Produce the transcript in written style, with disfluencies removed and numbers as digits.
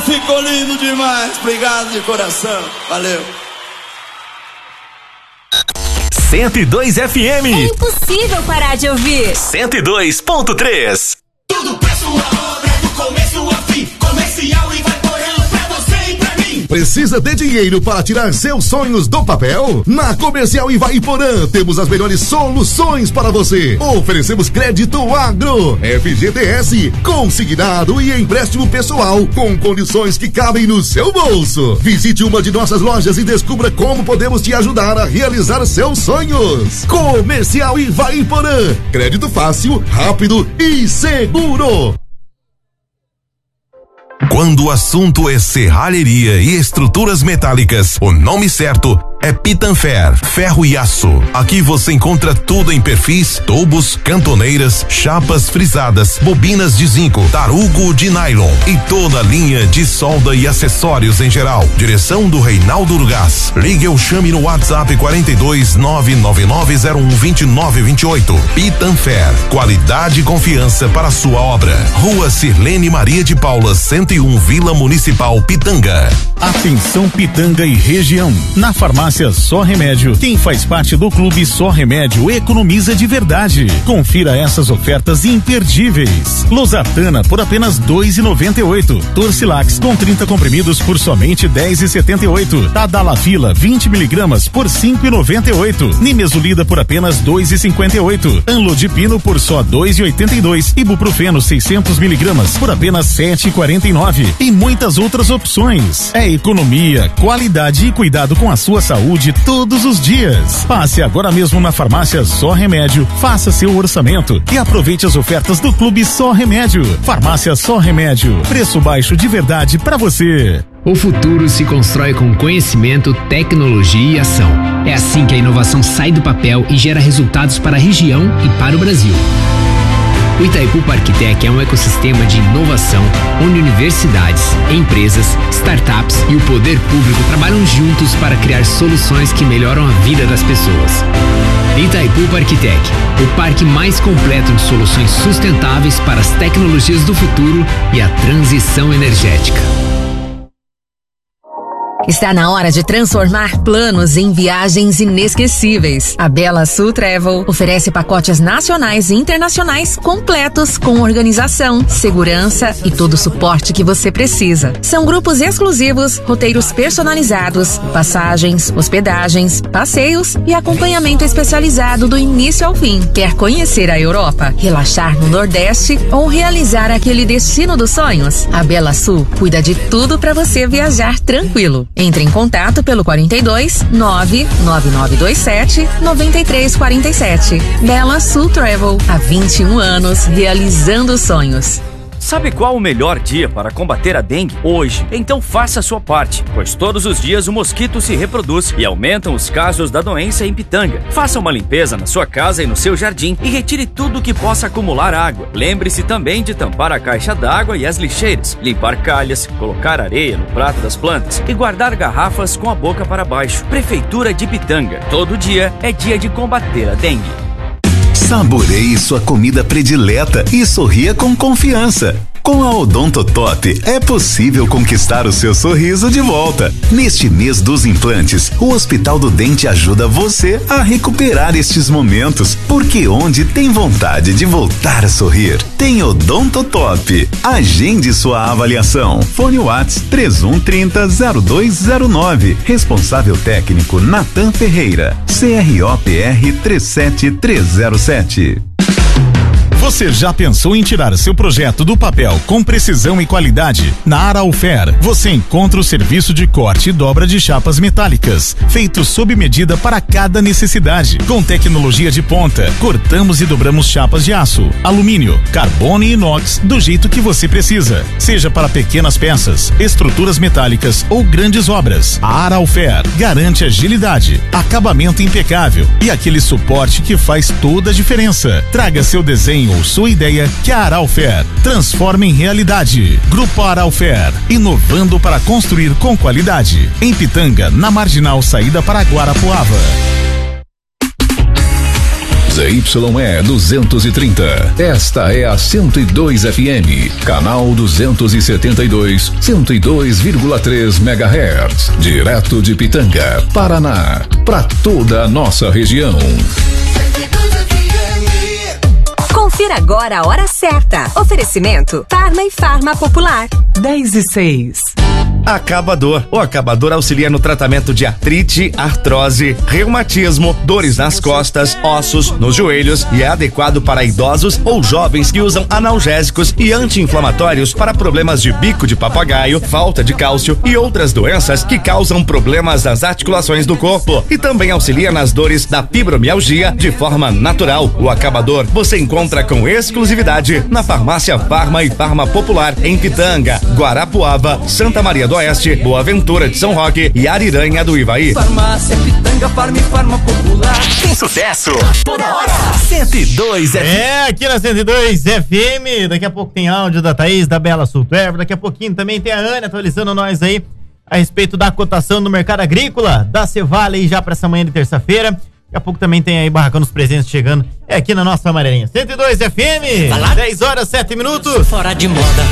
ficou lindo demais. Obrigado de coração. Valeu. 102 FM. É impossível parar de ouvir. 102.3. Tudo pra sua obra, do começo ao fim. Comercial Ivaiporã, pra você e pra mim. Precisa de dinheiro para tirar seus sonhos do papel? Na Comercial Ivaiporã temos as melhores soluções para você. Oferecemos crédito agro, FGTS, consignado e empréstimo pessoal com condições que cabem no seu bolso. Visite uma de nossas lojas e descubra como podemos te ajudar a realizar seus sonhos. Comercial Ivaiporã, crédito fácil, rápido e seguro. Quando o assunto é serralheria e estruturas metálicas, o nome certo é Pitanfer, ferro e aço. Aqui você encontra tudo em perfis, tubos, cantoneiras, chapas frisadas, bobinas de zinco, tarugo de nylon e toda a linha de solda e acessórios em geral. Direção do Reinaldo Urgás. Ligue ou chame no WhatsApp 42 99901 2928. Pitanfer, qualidade e confiança para sua obra. Rua Sirlene Maria de Paula, 101, Vila Municipal, Pitanga. Atenção Pitanga e região. Na farmácia Só Remédio, quem faz parte do Clube Só Remédio economiza de verdade. Confira essas ofertas imperdíveis. Losartana por apenas R$2,98. Torcilax com 30 comprimidos por somente R$10,78. Tadalafila 20 miligramas por R$5,98. Nimesulida por apenas R$2,58. Anlodipino por só R$2,82. Ibuprofeno 600 miligramas por apenas R$7,49. E muitas outras opções. É economia, qualidade e cuidado com a sua saúde todos os dias. Passe agora mesmo na farmácia Só Remédio, faça seu orçamento e aproveite as ofertas do Clube Só Remédio. Farmácia Só Remédio, preço baixo de verdade para você. O futuro se constrói com conhecimento, tecnologia e ação. É assim que a inovação sai do papel e gera resultados para a região e para o Brasil. O Itaipu Parktech é um ecossistema de inovação onde universidades, empresas, startups e o poder público trabalham juntos para criar soluções que melhoram a vida das pessoas. Itaipu Parktech, o parque mais completo de soluções sustentáveis para as tecnologias do futuro e a transição energética. Está na hora de transformar planos em viagens inesquecíveis. A Bela Sul Travel oferece pacotes nacionais e internacionais completos com organização, segurança e todo o suporte que você precisa. São grupos exclusivos, roteiros personalizados, passagens, hospedagens, passeios e acompanhamento especializado do início ao fim. Quer conhecer a Europa, relaxar no Nordeste ou realizar aquele destino dos sonhos? A Bela Sul cuida de tudo para você viajar tranquilo. Entre em contato pelo 42 99927 9347. Bela Sul Travel, há 21 anos realizando sonhos. Sabe qual o melhor dia para combater a dengue? Hoje. Então faça a sua parte, pois todos os dias o mosquito se reproduz e aumentam os casos da doença em Pitanga. Faça uma limpeza na sua casa e no seu jardim e retire tudo que possa acumular água. Lembre-se também de tampar a caixa d'água e as lixeiras, limpar calhas, colocar areia no prato das plantas e guardar garrafas com a boca para baixo. Prefeitura de Pitanga. Todo dia é dia de combater a dengue. Saboreie sua comida predileta e sorria com confiança. Com a Odontotop é possível conquistar o seu sorriso de volta. Neste mês dos implantes, o Hospital do Dente ajuda você a recuperar estes momentos, porque onde tem vontade de voltar a sorrir, tem Odontotop. Agende sua avaliação. Fone WhatsApp 3130-0209. Responsável técnico Natan Ferreira. CROPR 37307. Você já pensou em tirar seu projeto do papel com precisão e qualidade? Na Araufer, você encontra o serviço de corte e dobra de chapas metálicas, feito sob medida para cada necessidade. Com tecnologia de ponta, cortamos e dobramos chapas de aço, alumínio, carbono e inox do jeito que você precisa. Seja para pequenas peças, estruturas metálicas ou grandes obras, a Araufer garante agilidade, acabamento impecável e aquele suporte que faz toda a diferença. Traga seu desenho ou sua ideia que a Araufer transforma em realidade. Grupo Araufer, inovando para construir com qualidade. Em Pitanga, na Marginal Saída para Guarapuava. ZYE 230. Esta é a 102 FM, canal 272, 102,3 MHz, direto de Pitanga, Paraná, para toda a nossa região. Confira agora a hora certa. Oferecimento Farma e Farma Popular. 10:06. Acabador. O Acabador auxilia no tratamento de artrite, artrose, reumatismo, dores nas costas, ossos, nos joelhos e é adequado para idosos ou jovens que usam analgésicos e anti-inflamatórios para problemas de bico de papagaio, falta de cálcio e outras doenças que causam problemas nas articulações do corpo. E também auxilia nas dores da fibromialgia de forma natural. O Acabador você encontra com exclusividade na Farmácia Farma e Farma Popular em Pitanga, Guarapuava, Santa Maria do Oeste, Boa Ventura de São Roque e Ariranha do Ivaí. Farmácia Pitanga, Farma e Farma Popular. Tem sucesso toda hora. 102 FM. É, aqui na 102 FM. Daqui a pouco tem áudio da Thaís, da Bela Sultrevo. Daqui a pouquinho também tem a Ana atualizando nós aí a respeito da cotação do mercado agrícola da Cevale aí já para essa manhã de terça-feira. Daqui a pouco também tem aí Barracão dos Presentes chegando. É aqui na nossa Amarelinha. 102 FM, 10 horas, 7 minutos. Fora de moda.